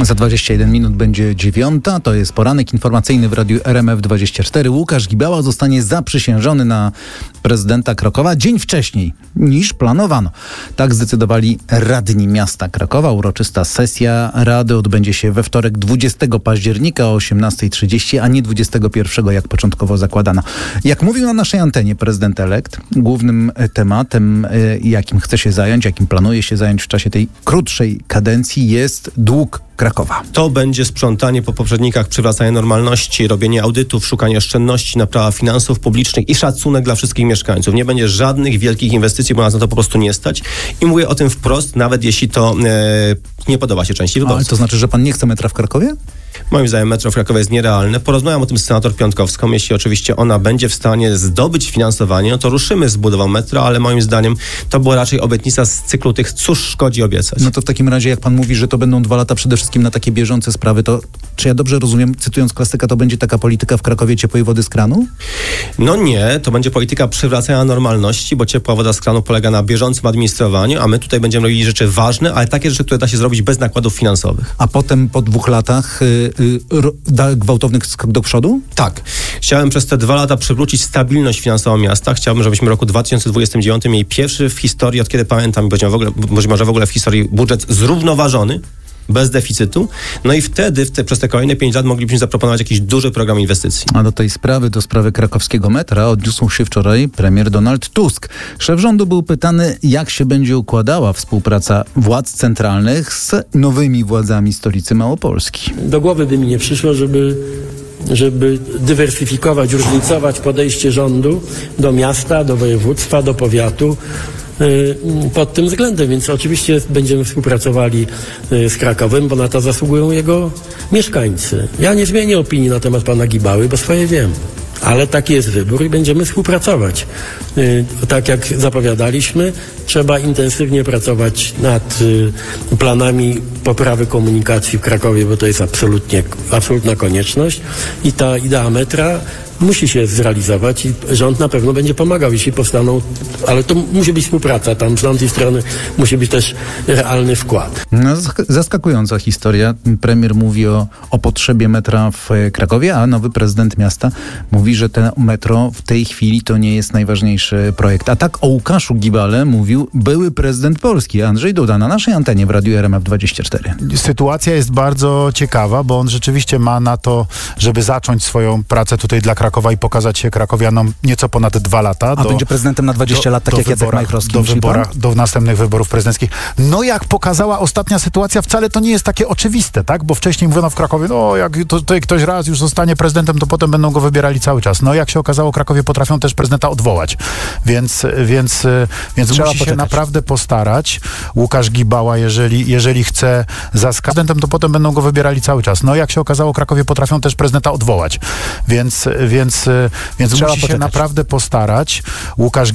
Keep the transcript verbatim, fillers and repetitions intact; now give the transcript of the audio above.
Za dwadzieścia jeden minut będzie dziewiąta. To jest poranek informacyjny w Radiu R M F dwadzieścia cztery. Łukasz Gibała zostanie zaprzysiężony na prezydenta Krakowa dzień wcześniej niż planowano. Tak zdecydowali radni miasta Krakowa. Uroczysta sesja rady odbędzie się we wtorek dwudziestego października o osiemnasta trzydzieści, a nie dwudziestego pierwszego, jak początkowo zakładano. Jak mówił na naszej antenie prezydent elekt, głównym tematem, jakim chce się zająć, jakim planuje się zająć w czasie tej krótszej kadencji, jest dług Krakowa. To będzie sprzątanie po poprzednikach, przywracanie normalności, robienie audytów, szukanie oszczędności, naprawa finansów publicznych i szacunek dla wszystkich mieszkańców. Nie będzie żadnych wielkich inwestycji, bo nas na to po prostu nie stać. I mówię o tym wprost, nawet jeśli to e, nie podoba się części wyborców. Ale to znaczy, że pan nie chce metra w Krakowie? Moim zdaniem metro w Krakowie jest nierealne. Porozmawiam o tym z senator Piątkowską. Jeśli oczywiście ona będzie w stanie zdobyć finansowanie, no to ruszymy z budową metra, ale moim zdaniem to była raczej obietnica z cyklu tych cóż szkodzi obiecać. No to w takim razie, jak pan mówi, że to będą dwa lata przede wszystkim na takie bieżące sprawy, to czy ja dobrze rozumiem, cytując klasyka, to będzie taka polityka w Krakowie ciepłej wody z kranu? No nie, to będzie polityka przywracania normalności, bo ciepła woda z kranu polega na bieżącym administrowaniu, a my tutaj będziemy robili rzeczy ważne, ale takie rzeczy, które da się zrobić bez nakładów finansowych. A potem po dwóch latach yy, yy, da gwałtowny skok do przodu? Tak. Chciałem przez te dwa lata przywrócić stabilność finansową miasta. Chciałbym, żebyśmy w roku dwa tysiące dwudziestym dziewiątym mieli pierwszy w historii, od kiedy pamiętam, być może w ogóle w historii budżet zrównoważony, bez deficytu. No i wtedy w te, przez te kolejne pięć lat moglibyśmy zaproponować jakiś duży program inwestycji. A do tej sprawy, do sprawy krakowskiego metra odniósł się wczoraj premier Donald Tusk. Szef rządu był pytany, jak się będzie układała współpraca władz centralnych z nowymi władzami stolicy Małopolski. Do głowy by mi nie przyszło, żeby żeby dywersyfikować, różnicować podejście rządu do miasta, do województwa, do powiatu pod tym względem, więc oczywiście będziemy współpracowali z Krakowem, bo na to zasługują jego mieszkańcy. Ja nie zmienię opinii na temat pana Gibały, bo swoje wiem. Ale taki jest wybór i będziemy współpracować. Tak jak zapowiadaliśmy, trzeba intensywnie pracować nad planami poprawy komunikacji w Krakowie, bo to jest absolutnie, absolutna konieczność i ta idea metra musi się zrealizować i rząd na pewno będzie pomagał, jeśli powstaną, ale to musi być współpraca, tam z tamtej strony musi być też realny wkład. No, zaskakująca historia. Premier mówi o, o potrzebie metra w Krakowie, a nowy prezydent miasta mówi, że ten metro w tej chwili to nie jest najważniejszy projekt. A tak o Łukaszu Gibale mówił były prezydent Polski, Andrzej Duda, na naszej antenie w Radiu R M F dwadzieścia cztery. Sytuacja jest bardzo ciekawa, bo on rzeczywiście ma na to, żeby zacząć swoją pracę tutaj dla Krakowa i pokazać się krakowianom nieco ponad dwa lata. A do, będzie prezydentem na dwadzieścia lat, tak jak Jacek Majchrowski. Do, wyborach, do następnych wyborów prezydenckich. No jak pokazała ostatnia sytuacja, wcale to nie jest takie oczywiste, tak? Bo wcześniej mówiono w Krakowie, no jak to, to ktoś raz już zostanie prezydentem, to potem będą go wybierali cały czas. No jak się okazało, w Krakowie potrafią też prezydenta odwołać. Więc, więc, więc musi poczekać. się naprawdę postarać. Łukasz Gibała, jeżeli, jeżeli chce zaskakać prezydentem, to potem będą go wybierali cały czas. No jak się okazało, w Krakowie potrafią też prezydenta odwołać. Więc, więc, więc musi się naprawdę postarać. Łukasz